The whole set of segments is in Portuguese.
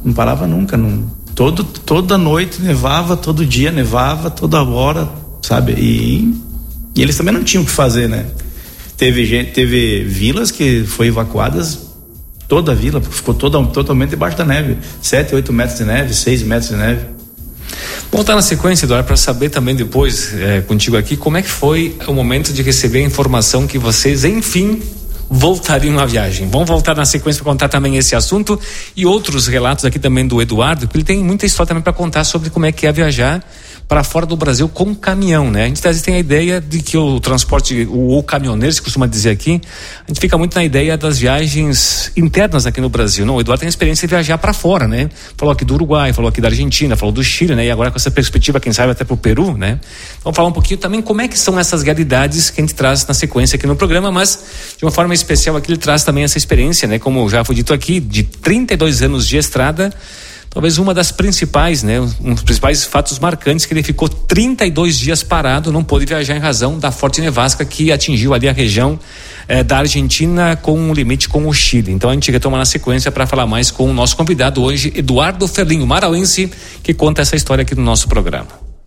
Não parava nunca, toda noite nevava, todo dia nevava, toda hora, sabe? E eles também não tinham o que fazer, né? Teve vilas que foi evacuadas, toda a vila ficou totalmente debaixo da neve, 7, 8 metros de neve, 6 metros de neve. Voltar na sequência, Eduardo, para saber também depois contigo aqui, como é que foi o momento de receber a informação que vocês, enfim, voltariam à viagem. Vamos voltar na sequência para contar também esse assunto e outros relatos aqui também do Eduardo, que ele tem muita história também para contar sobre como é que é viajar para fora do Brasil com caminhão, né? A gente às vezes tem a ideia de que o transporte, o caminhoneiro, se costuma dizer aqui, a gente fica muito na ideia das viagens internas aqui no Brasil. Não, o Eduardo tem a experiência de viajar para fora, né? Falou aqui do Uruguai, falou aqui da Argentina, falou do Chile, né? E agora com essa perspectiva, quem sabe até pro Peru, né? Vamos falar um pouquinho também como é que são essas realidades que a gente traz na sequência aqui no programa, mas de uma forma especial aqui ele traz também essa experiência, né? Como já foi dito aqui, de 32 anos de estrada. Talvez uma das principais, né? Um dos principais fatos marcantes que ele ficou 32 dias parado, não pôde viajar em razão da forte nevasca que atingiu ali a região da Argentina com um limite com o Chile. Então a gente retoma na sequência para falar mais com o nosso convidado hoje, Eduardo Ferlinho, marauense, que conta essa história aqui no nosso programa.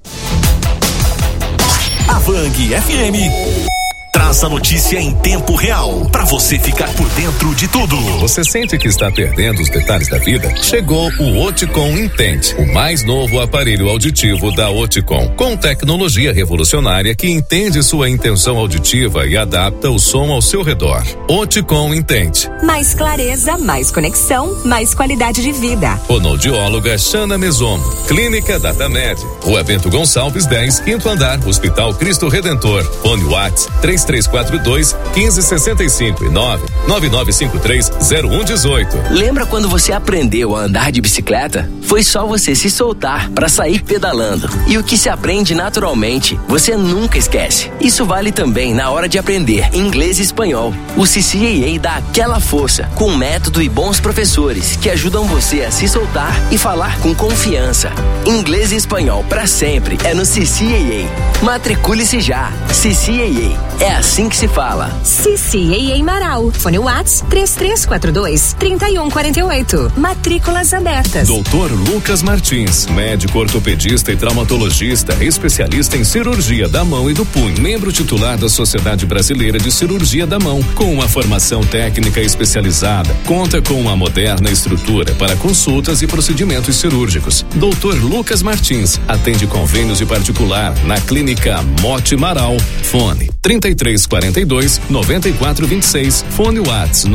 A Vang FM traz a notícia em tempo real, para você ficar por dentro de tudo. Você sente que está perdendo os detalhes da vida? Chegou o Oticom Intente, o mais novo aparelho auditivo da Oticom, com tecnologia revolucionária que entende sua intenção auditiva e adapta o som ao seu redor. Oticom Intente. Mais clareza, mais conexão, mais qualidade de vida. Fonoaudióloga Xana Mesomo, Clínica Datamed, Rua Bento Gonçalves 10, 5º andar, Hospital Cristo Redentor. Fone WhatsApp 3342-1565 e 99953-0118. Lembra quando você aprendeu a andar de bicicleta? Foi só você se soltar para sair pedalando. E o que se aprende naturalmente, você nunca esquece. Isso vale também na hora de aprender inglês e espanhol. O CCAA dá aquela força, com método e bons professores que ajudam você a se soltar e falar com confiança. Inglês e espanhol para sempre é no CCAA. Matricule-se já. CCAA. É assim que se fala. CCAA Marau. Fone WhatsApp 3342-3148. Matrículas abertas. Doutor Lucas Martins, médico ortopedista e traumatologista, especialista em cirurgia da mão e do punho, membro titular da Sociedade Brasileira de Cirurgia da Mão, com uma formação técnica especializada, conta com uma moderna estrutura para consultas e procedimentos cirúrgicos. Doutor Lucas Martins atende convênios de particular na Clínica Mote Marau. Fone 3342-9426. Fone WhatsApp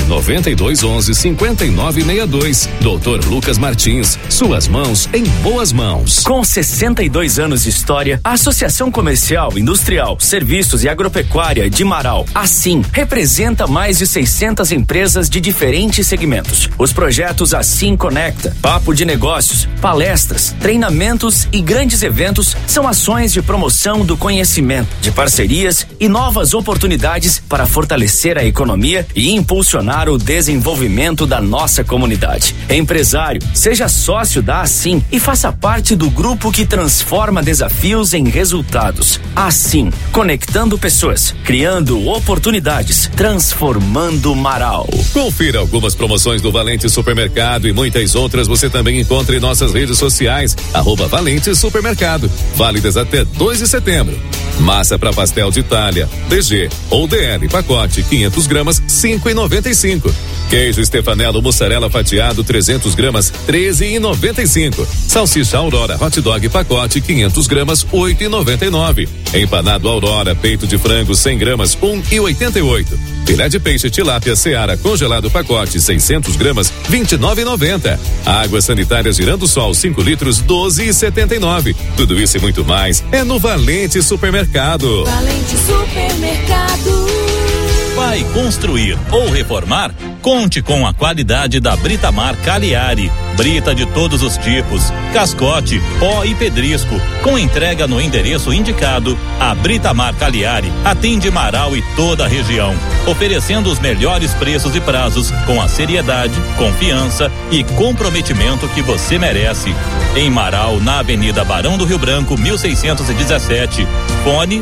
99211-5962. Doutor Lucas Martins, suas mãos em boas mãos. Com 62 anos de história, a Associação Comercial, Industrial, Serviços e Agropecuária de Marau, assim, representa mais de 600 empresas de diferentes segmentos. Os projetos Assim Conecta, Papo de Negócios, palestras, treinamentos e grandes eventos são ações de promoção do conhecimento, de parcerias e novas oportunidades para fortalecer a economia e impulsionar o desenvolvimento da nossa comunidade. Empresário, seja sócio da Assim e faça parte do grupo que transforma desafios em resultados. Assim, conectando pessoas, criando oportunidades, transformando Marau. Confira algumas promoções do Valente Supermercado e muitas outras você também encontra em nossas redes sociais, @Valente Supermercado, válidas até 2 de setembro. Massa para pastel de Itália, DG ou DL, pacote 500 gramas, 5,95. Queijo Stefanello mussarela fatiado 300 gramas, 13,95. Salsicha Aurora hot dog pacote 500 gramas, 8,99. Empanado Aurora peito de frango 100 gramas, 1,88. Filé de peixe tilápia Seara congelado pacote 600 gramas, 29,90. Água sanitária Girando Sol 5 litros, 12,79. Tudo isso e muito mais é no Valente Supermercado. Valente Supermercado. Vai construir ou reformar? Conte com a qualidade da Britamar Cagliari. Brita de todos os tipos, cascote, pó e pedrisco. Com entrega no endereço indicado, a Britamar Cagliari atende Marau e toda a região, oferecendo os melhores preços e prazos com a seriedade, confiança e comprometimento que você merece. Em Marau, na Avenida Barão do Rio Branco, 1617. Fone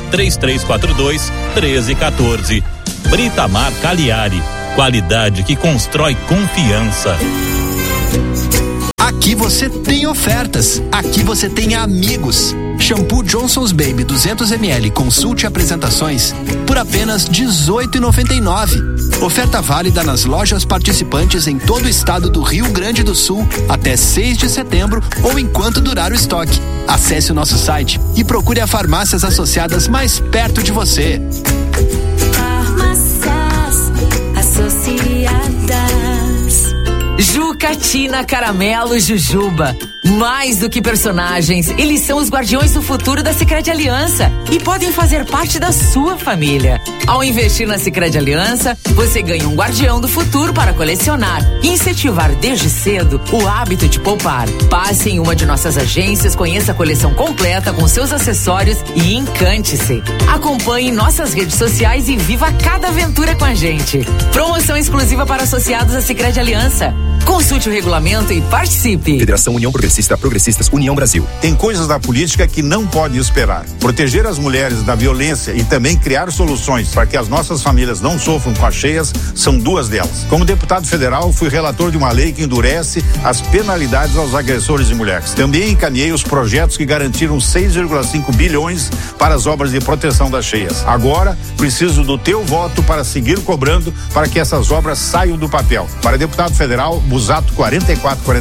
3342-1314. Britamar Cagliari. Qualidade que constrói confiança. Aqui você tem ofertas. Aqui você tem amigos. Shampoo Johnson's Baby 200ml Consulte Apresentações por apenas R$18,99. Oferta válida nas lojas participantes em todo o estado do Rio Grande do Sul até 6 de setembro ou enquanto durar o estoque. Acesse o nosso site e procure as farmácias associadas mais perto de você. Farmácias Associadas. Jucatina, Caramelo, Jujuba. Mais do que personagens, eles são os guardiões do futuro da Sicredi Aliança e podem fazer parte da sua família. Ao investir na Sicredi Aliança, você ganha um guardião do futuro para colecionar e incentivar desde cedo o hábito de poupar. Passe em uma de nossas agências, conheça a coleção completa com seus acessórios e encante-se. Acompanhe nossas redes sociais e viva cada aventura com a gente. Promoção exclusiva para associados à Sicredi Aliança. Consulte o regulamento e participe. Federação União Progressistas União Brasil. Tem coisas da política que não podem esperar. Proteger as mulheres da violência e também criar soluções para que as nossas famílias não sofram com as cheias são duas delas. Como deputado federal, fui relator de uma lei que endurece as penalidades aos agressores de mulheres. Também encaminhei os projetos que garantiram 6,5 bilhões para as obras de proteção das cheias. Agora, preciso do teu voto para seguir cobrando para que essas obras saiam do papel. Para deputado federal, Busato 4444.